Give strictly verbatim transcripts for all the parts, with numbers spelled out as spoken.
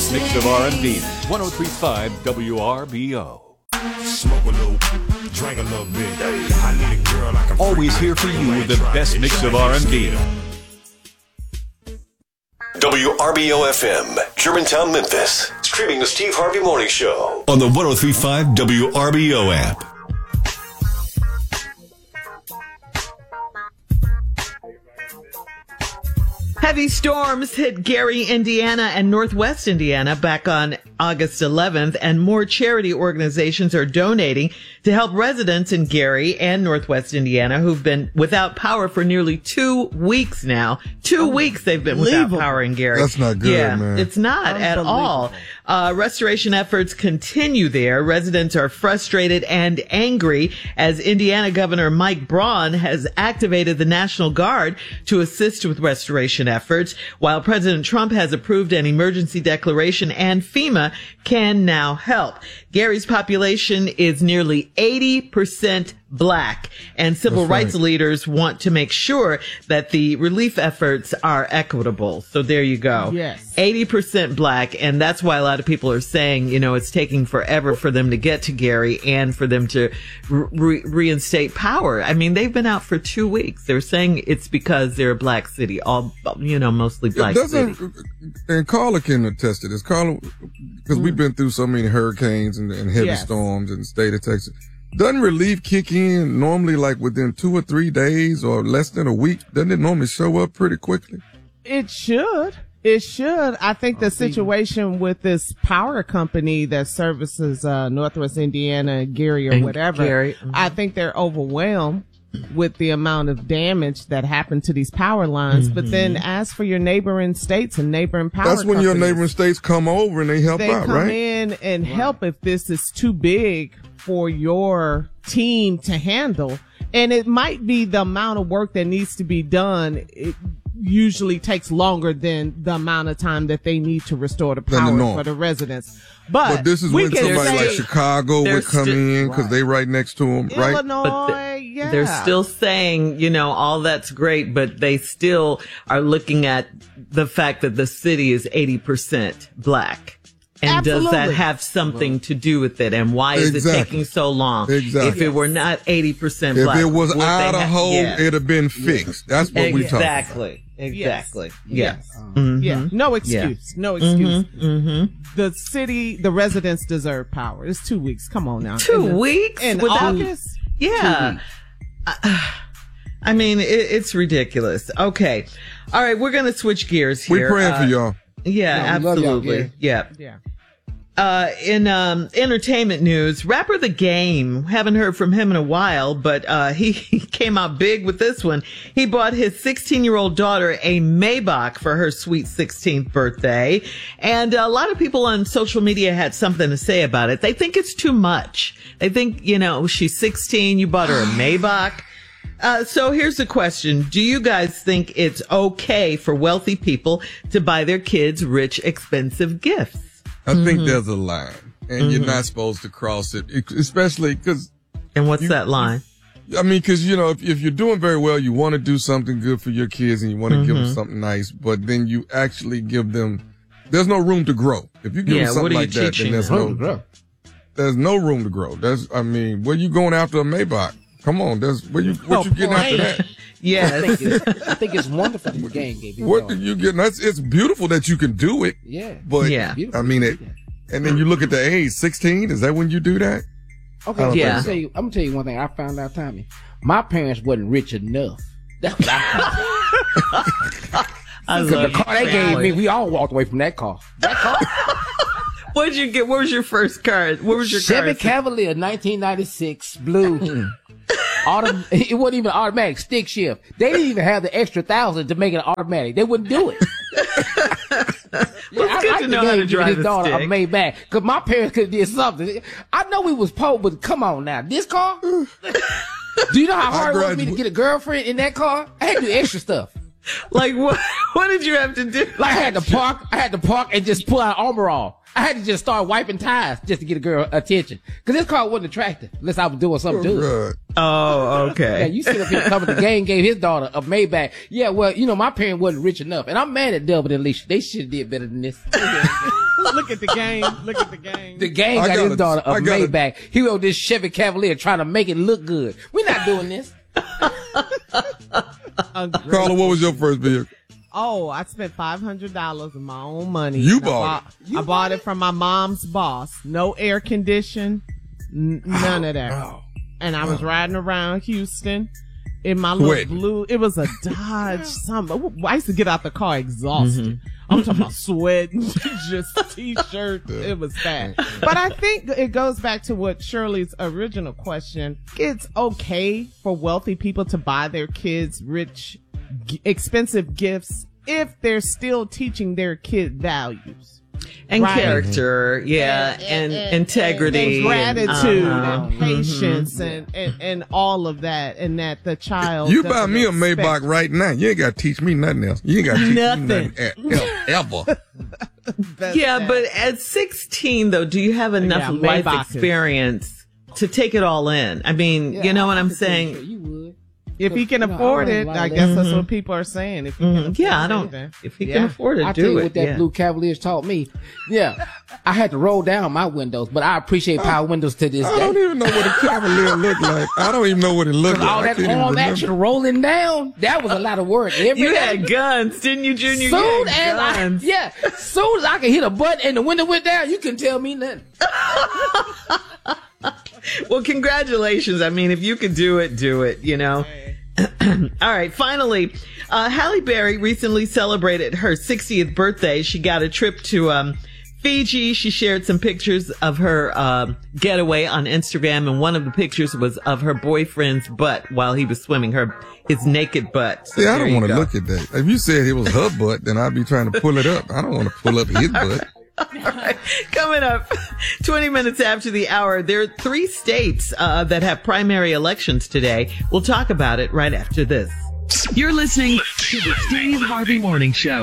best mix of R and B. one oh three point five W R B O. Smoke a little, drink a little bit. I need a girl like a Always here for you with the best mix of R and B. W R B O F M, Germantown, Memphis. Streaming the Steve Harvey Morning Show on the one oh three point five W R B O app. Heavy storms hit Gary, Indiana and Northwest Indiana back on August eleventh, and more charity organizations are donating to help residents in Gary and Northwest Indiana who've been without power for nearly two weeks now. Two weeks they've been without power in Gary. That's not good, yeah, man. It's not at all. Uh, restoration efforts continue there. Residents are frustrated and angry as Indiana Governor Mike Braun has activated the National Guard to assist with restoration efforts, while President Trump has approved an emergency declaration and FEMA can now help. Gary's population is nearly eighty percent black, and civil That's rights right. leaders want to make sure that the relief efforts are equitable. So there you go. Yes. eighty percent black, and that's why a lot of people are saying, you know, it's taking forever for them to get to Gary and for them to re- reinstate power. I mean, they've been out for two weeks. They're saying it's because they're a black city, all, you know, mostly black Doesn't, city. and Carla can attest to this. Carla, because we've been through so many hurricanes and, and heavy Yes. storms in the state of Texas. Doesn't relief kick in normally like within two or three days or less than a week? Doesn't it normally show up pretty quickly? It should. It should. I think the situation with this power company that services uh, Northwest Indiana, Gary, or And whatever, Gary, mhm. I think they're overwhelmed with the amount of damage that happened to these power lines. Mm-hmm. But then as for your neighboring states and neighboring power That's when your companies, neighboring states come over and they help they out, come right? in and help if this is too big for your team to handle. And it might be the amount of work that needs to be done. It usually takes longer than the amount of time that they need to restore the Than the power norm. for the residents. But, But this is we when can somebody say like Chicago they're would come sti- in because they right next to them, right? Illinois, But the- yeah. They're still saying, you know, all that's great, but they still are looking at the fact that the city is eighty percent black. And does that Absolutely. have something to do with it? And why is Exactly. it taking so long? Exactly. If it were not eighty percent If black. it was would they Idaho, have- yeah. it'd have been fixed. That's what we talking about. Exactly. Exactly. Yes. Yes. Mhm. Yeah, no excuse. No excuse. Mm-hmm. The city, the residents deserve power. It's two weeks. Come on now. Two In the- weeks in without- August. Yeah. Uh, I mean, it, it's ridiculous. Okay. All right. We're going to switch gears We here. praying Uh, for y'all. Yeah, No, we love y'all, absolutely. Yeah. Yeah. Uh, in um, entertainment news, rapper The Game, haven't heard from him in a while, but uh, he, he came out big with this one. He bought his sixteen-year-old daughter a Maybach for her sweet sixteenth birthday, and a lot of people on social media had something to say about it. They think it's too much. They think, you know, she's sixteen, you bought her a Maybach. Uh, so here's the question. Do you guys think it's okay for wealthy people to buy their kids rich, expensive gifts? I think there's a line, and you're not supposed to cross it, especially because. And what's that line? I mean, because, you know, if, if you're doing very well, you want to do something good for your kids and you want to give them something nice, but then you actually give them, there's no room to grow. If you give Yeah, them something what are you like that, then teaching there's them? no, there's no room to grow. That's, I mean, where you going after a Maybach? Come on, there's, where you, what you getting after that? I Yes. think it's, I think it's wonderful that the game gave you. What are you getting? That's, it's beautiful that you can do it. Yeah. But, Yeah. I mean, it, and then you look at the age, sixteen, is that when you do that? Okay, I don't so Yeah. I'm, gonna tell you, I'm gonna tell you one thing I found out, Tommy. My parents wasn't rich enough. That's what I found. I The love car they your gave family. me, we all walked away from that car. That car, What did you get? What was your first car? What was your Chevy car? Cavalier, nineteen ninety-six, blue. Auto, it wasn't even automatic, stick shift. They didn't even have the extra thousand to make it automatic. They wouldn't do it. Well, it's good to know how to drive his a daughter stick. a Maybach because my parents could have did something. I know we was poor, but come on now, this car. Do you know how hard it was for me to gradu- get a girlfriend in that car? I had to do extra stuff. Like what? What did you have to do? Like I had to park, I had to park and just pull out armor off. I had to just start wiping tires just to get a girl attention. Cause this car wasn't attractive unless I was doing something to it. Right. Oh, Yeah, okay. you sit up here coming, the game gave his daughter a Maybach. Yeah, well, you know, my parent wasn't rich enough. And I'm mad at Delbert and Alicia. They should have did better than this. Look at the game. Look at the game. The game I got gotta- his daughter a I gotta- Maybach. He rode this Chevy Cavalier trying to make it look good. We're not doing this. Carla, what was your first vehicle? Oh, I spent five hundred dollars of my own money. You And I bought bought I bought it from my mom's boss. No air condition, n- none of that. Oh, And I was riding around Houston in my little Sweating. blue. It was a Dodge something. I used to get out the car exhausted. I'm talking about sweating, just t-shirt. It was bad. But I think it goes back to what Shirley's original question. It's okay for wealthy people to buy their kids rich, g- expensive gifts if they're still teaching their kid values. And Right. character, yeah, and, integrity. And gratitude uh-huh. and patience and, and, and all of that, and that the child. You buy doesn't me a expect- Maybach right now. You ain't got to teach me nothing else. You ain't got to teach Nothing. me nothing e- ever. That's Yeah, that. but at sixteen, though, do you have enough Yeah, life Maybach is- experience to take it all in? I mean, Yeah, you know what I'm I'm pretty saying? sure you would. if he can You know, afford I learned it, a lot I of guess that. that's what people are saying. If he can afford Yeah, I it, don't. then- If he Yeah. can afford it, I do tell you it. what that yeah. blue Cavaliers taught me. Yeah, I had to roll down my windows, but I appreciate power windows to this I don't day. even know what a Cavalier looked like. I don't even know what it looked like. All I that can't even arm remember. action rolling down, that was a lot of work. Every You day- had guns, didn't you, Junior? Soon you as had I, guns. yeah, soon as I could hit a button and the window went down, you couldn't tell me nothing. Well, congratulations. I mean, if you could do it, do it, you know. All right. Finally, uh, Halle Berry recently celebrated her sixtieth birthday. She got a trip to um, Fiji. She shared some pictures of her um, getaway on Instagram, and one of the pictures was of her boyfriend's butt while he was swimming, her his naked butt. So See, I there don't you want to go. look at that. If you said it was her butt, then I'd be trying to pull it up. I don't want to pull up his butt. All right. Coming up, twenty minutes after the hour, there are three states uh, that have primary elections today. We'll talk about it right after this. You're listening to the Steve Harvey Morning Show.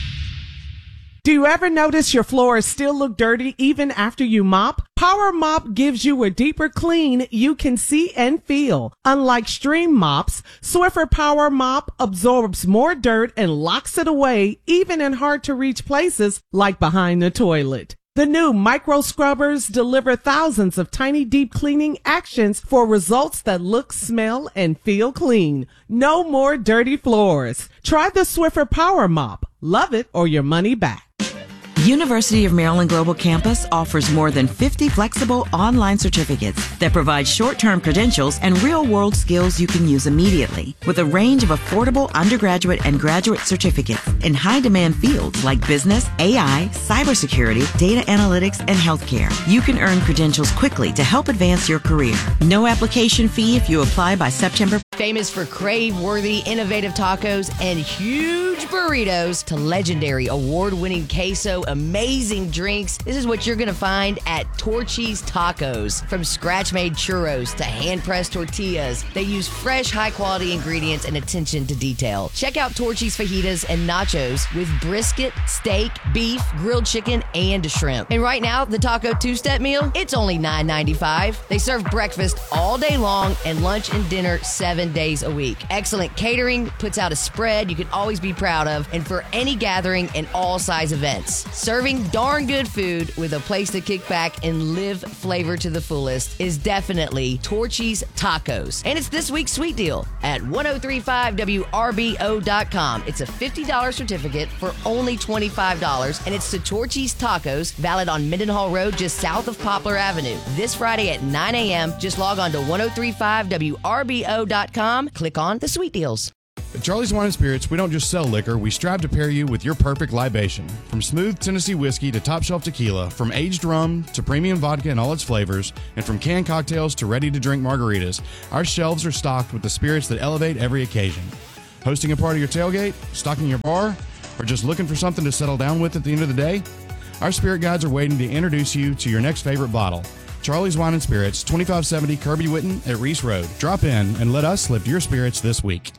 Do you ever notice your floors still look dirty even after you mop? Power Mop gives you a deeper clean you can see and feel. Unlike stream mops, Swiffer Power Mop absorbs more dirt and locks it away even in hard to reach places like behind the toilet. The new micro scrubbers deliver thousands of tiny deep cleaning actions for results that look, smell, and feel clean. No more dirty floors. Try the Swiffer Power Mop. Love it or your money back. University of Maryland Global Campus offers more than fifty flexible online certificates that provide short-term credentials and real-world skills you can use immediately. With a range of affordable undergraduate and graduate certificates in high-demand fields like business, A I, cybersecurity, data analytics, and healthcare, you can earn credentials quickly to help advance your career. No application fee if you apply by September. Famous for crave-worthy, innovative tacos and huge burritos to legendary award-winning queso, amazing drinks. This is what you're going to find at Torchy's Tacos. From scratch-made churros to hand-pressed tortillas, they use fresh, high-quality ingredients and attention to detail. Check out Torchy's fajitas and nachos with brisket, steak, beef, grilled chicken, and shrimp. And right now, the taco two-step meal, it's only nine ninety-five. They serve breakfast all day long and lunch and dinner seven days a week. Excellent catering, puts out a spread you can always be proud of, and for any gathering and all size events. Serving darn good food with a place to kick back and live flavor to the fullest is definitely Torchy's Tacos. And it's this week's sweet deal at ten thirty-five W R B O dot com. It's a fifty dollars certificate for only twenty-five dollars, and it's to Torchy's Tacos, valid on Mendenhall Road just south of Poplar Avenue. This Friday at nine a.m., just log on to ten thirty-five W R B O dot com. Click on the sweet deals. At Charlie's Wine and Spirits, we don't just sell liquor, we strive to pair you with your perfect libation. From smooth Tennessee whiskey to top shelf tequila, from aged rum to premium vodka and all its flavors, and from canned cocktails to ready-to-drink margaritas, our shelves are stocked with the spirits that elevate every occasion. Hosting a party or tailgate, stocking your bar, or just looking for something to settle down with at the end of the day? Our spirit guides are waiting to introduce you to your next favorite bottle. Charlie's Wine and Spirits, twenty-five seventy Kirby Whitten at Reese Road. Drop in and let us lift your spirits this week.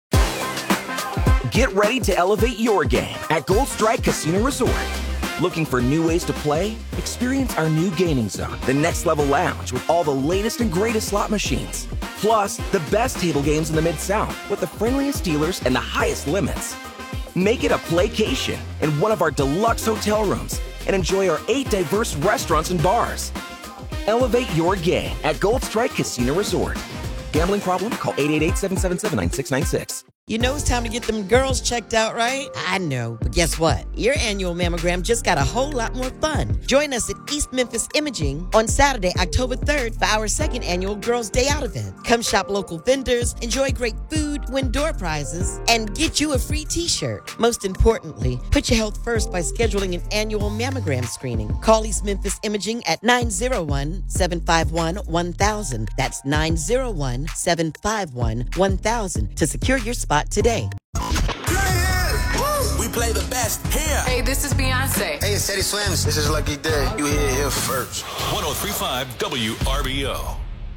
Get ready to elevate your game at Gold Strike Casino Resort. Looking for new ways to play? Experience our new gaming zone, the Next Level Lounge, with all the latest and greatest slot machines. Plus, the best table games in the Mid-South with the friendliest dealers and the highest limits. Make it a playcation in one of our deluxe hotel rooms, and enjoy our eight diverse restaurants and bars. Elevate your game at Gold Strike Casino Resort. Gambling problem? Call eight eight eight, seven seven seven, nine six nine six. You know it's time to get them girls checked out, right? I know, but guess what? Your annual mammogram just got a whole lot more fun. Join us at East Memphis Imaging on Saturday, October third for our second annual Girls Day Out event. Come shop local vendors, enjoy great food, win door prizes, and get you a free t-shirt. Most importantly, put your health first by scheduling an annual mammogram screening. Call East Memphis Imaging at nine oh one, seven five one, one thousand. That's nine oh one, seven five one, one thousand to secure your spot today. We play the best here. Hey, this is Beyonce. Hey, it's Teddy Swims. This is Lucky Day. You hear it here first. one oh three point five W R B O.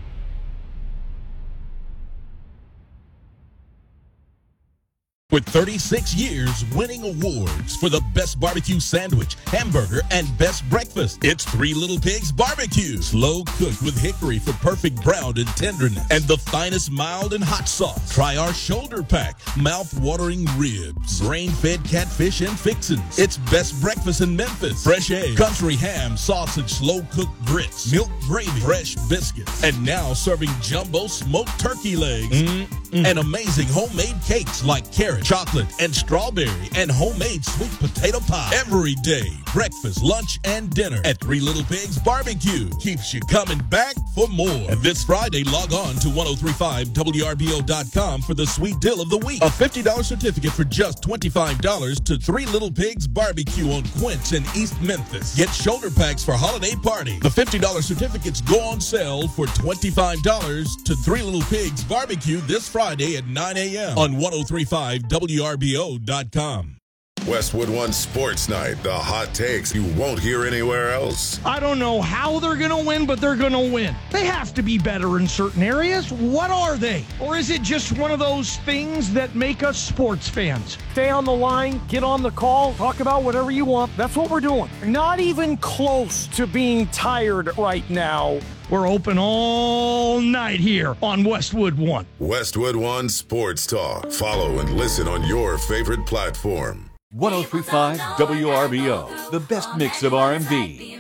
For thirty-six years, winning awards for the best barbecue sandwich, hamburger, and best breakfast. It's Three Little Pigs Barbecue. Slow cooked with hickory for perfect brown and tenderness. And the finest mild and hot sauce. Try our shoulder pack, mouth-watering ribs, grain-fed catfish and fixins. It's best breakfast in Memphis. Fresh egg, country ham, sausage, slow-cooked grits, milk gravy, fresh biscuits. And now serving jumbo smoked turkey legs. Mm-mm. And amazing homemade cakes like carrot, chocolate, and strawberry, and homemade sweet potato pie. Every day, breakfast, lunch, and dinner at Three Little Pigs Barbecue keeps you coming back for more. And this Friday, log on to ten thirty-five W R B O dot com for the sweet deal of the week. A fifty dollars certificate for just twenty-five dollars to Three Little Pigs Barbecue on Quince in East Memphis. Get shoulder packs for holiday party. The fifty dollars certificates go on sale for twenty-five dollars to Three Little Pigs Barbecue this Friday at nine a.m. on ten thirty-five W R B O dot com. Westwood One Sports Night, the hot takes you won't hear anywhere else. I don't know how they're going to win, but they're going to win. They have to be better in certain areas. What are they? Or is it just one of those things that make us sports fans? Stay on the line, get on the call, talk about whatever you want. That's what we're doing. Not even close to being tired right now. We're open all night here on Westwood One. Westwood One Sports Talk. Follow and listen on your favorite platform. one oh three point five W R B O, the best mix of R and B.